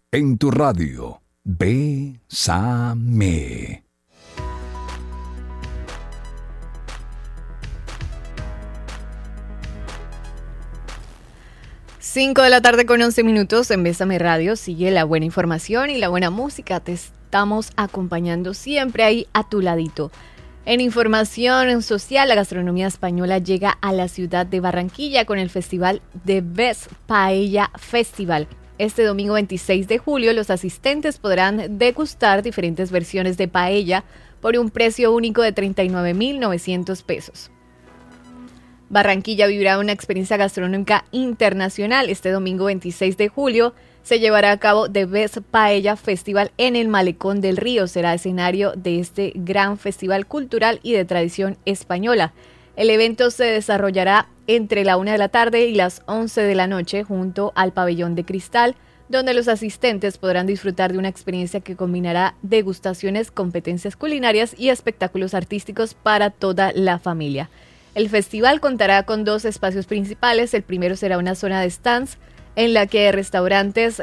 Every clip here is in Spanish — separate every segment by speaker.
Speaker 1: En tu radio, Bésame.
Speaker 2: 5 de la tarde con 11 minutos en Bésame Radio. Sigue la buena información y la buena música. Te estamos acompañando siempre ahí a tu ladito. En información social, la gastronomía española llega a la ciudad de Barranquilla con el festival The Best Paella Festival. Este domingo 26 de julio, los asistentes podrán degustar diferentes versiones de paella por un precio único de 39.900 pesos. Barranquilla vivirá una experiencia gastronómica internacional. Este domingo 26 de julio se llevará a cabo The Best Paella Festival en el Malecón del Río. Será escenario de este gran festival cultural y de tradición española. El evento se desarrollará entre la 1 de la tarde y las 11 de la noche junto al Pabellón de Cristal, donde los asistentes podrán disfrutar de una experiencia que combinará degustaciones, competencias culinarias y espectáculos artísticos para toda la familia. El festival contará con 2 espacios principales. El primero será una zona de stands en la que restaurantes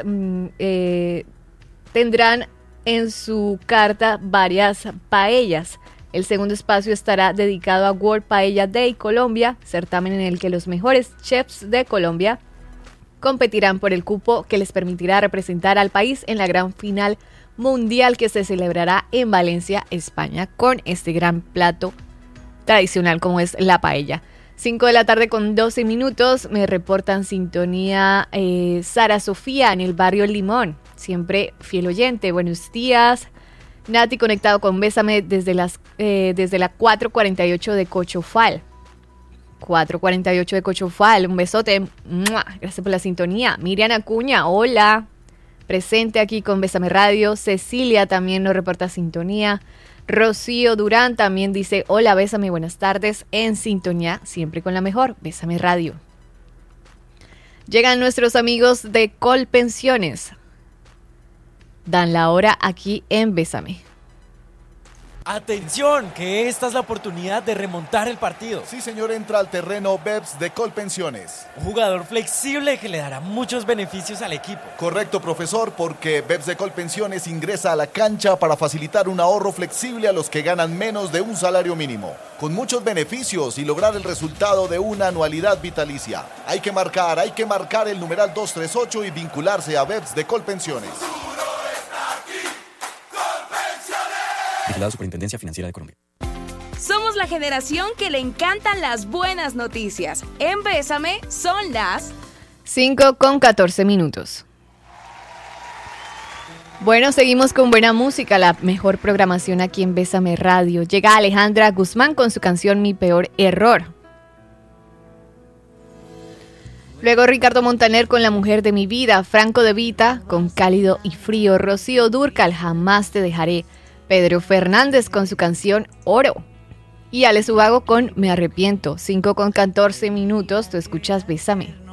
Speaker 2: tendrán en su carta varias paellas. El segundo espacio estará dedicado a World Paella Day Colombia, certamen en el que los mejores chefs de Colombia competirán por el cupo que les permitirá representar al país en la gran final mundial que se celebrará en Valencia, España, con este gran plato tradicional como es la paella. 5 de la tarde con 12 minutos, me reportan sintonía Sara Sofía en el barrio Limón, siempre fiel oyente. Buenos días, Nati, conectado con Bésame desde la 448 de Cochofal. 448 de Cochofal, un besote. ¡Mua! Gracias por la sintonía. Miriam Acuña, hola, presente aquí con Bésame Radio. Cecilia también nos reporta sintonía. Rocío Durán también dice, hola, Bésame, buenas tardes, en sintonía, siempre con la mejor, Bésame Radio. Llegan nuestros amigos de Colpensiones. Dan la hora aquí en Bésame.
Speaker 3: ¡Atención! Que esta es la oportunidad de remontar el partido.
Speaker 4: Sí, señor, entra al terreno BEPS de Colpensiones.
Speaker 3: Un jugador flexible que le dará muchos beneficios al equipo.
Speaker 4: Correcto, profesor, porque BEPS de Colpensiones ingresa a la cancha para facilitar un ahorro flexible a los que ganan menos de un salario mínimo, con muchos beneficios y lograr el resultado de una anualidad vitalicia. Hay que marcar el numeral 238 y vincularse a BEPS de Colpensiones.
Speaker 5: La Superintendencia Financiera de Colombia.
Speaker 6: Somos la generación que le encantan las buenas noticias. En Bésame son las
Speaker 2: 5 con 14 minutos. Bueno, seguimos con buena música, la mejor programación aquí en Bésame Radio. Llega Alejandra Guzmán con su canción Mi Peor Error. Luego Ricardo Montaner con La Mujer de mi Vida, Franco De Vita con Cálido y Frío, Rocío Dúrcal, Jamás te dejaré, Pedro Fernández con su canción Oro y Alex Ubago con Me Arrepiento. 5 con 14 minutos, tú escuchas Bésame.